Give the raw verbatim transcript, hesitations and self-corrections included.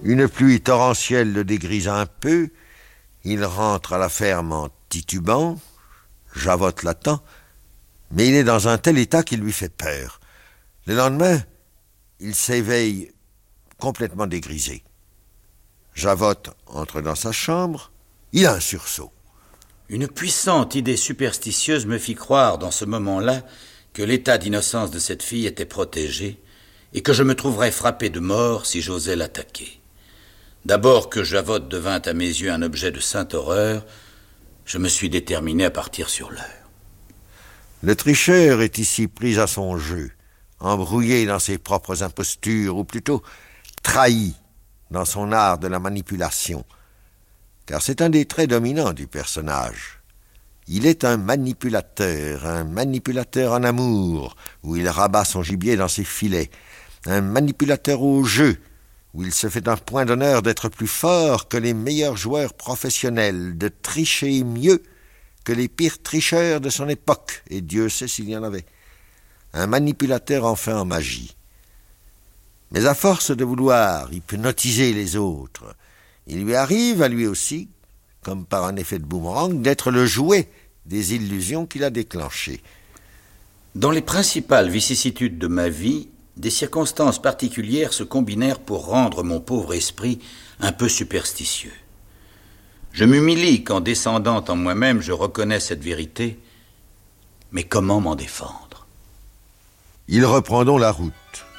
Une pluie torrentielle le dégrisa un peu. Il rentre à la ferme en titubant. Javotte l'attend, mais il est dans un tel état qu'il lui fait peur. Le lendemain, il s'éveille complètement dégrisé. Javotte entre dans sa chambre. Il a un sursaut. Une puissante idée superstitieuse me fit croire dans ce moment-là que l'état d'innocence de cette fille était protégé et que je me trouverais frappé de mort si j'osais l'attaquer. D'abord que Javotte devint à mes yeux un objet de sainte horreur, je me suis déterminé à partir sur l'heure. Le tricheur est ici pris à son jeu, embrouillé dans ses propres impostures, ou plutôt trahi dans son art de la manipulation, car c'est un des traits dominants du personnage. Il est un manipulateur, un manipulateur en amour, où il rabat son gibier dans ses filets, un manipulateur au jeu, où il se fait un point d'honneur d'être plus fort que les meilleurs joueurs professionnels, de tricher mieux que les pires tricheurs de son époque, et Dieu sait s'il y en avait. Un manipulateur enfin en magie. Mais à force de vouloir hypnotiser les autres, il lui arrive à lui aussi, comme par un effet de boomerang, d'être le jouet des illusions qu'il a déclenchées. Dans les principales vicissitudes de ma vie, des circonstances particulières se combinèrent pour rendre mon pauvre esprit un peu superstitieux. Je m'humilie qu'en descendant en moi-même, je reconnais cette vérité, mais comment m'en défendre ? Il reprend donc la route.